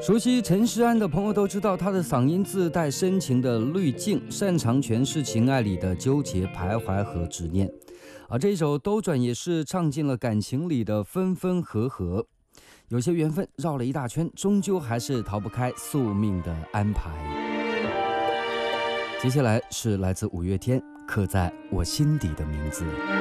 熟悉陈诗安的朋友都知道，他的嗓音自带深情的滤镜，擅长诠释情爱里的纠结、徘徊和执念。而这一首《兜转》也是唱进了感情里的分分合合，有些缘分绕了一大圈，终究还是逃不开宿命的安排。接下来是来自五月天刻在我心底的名字。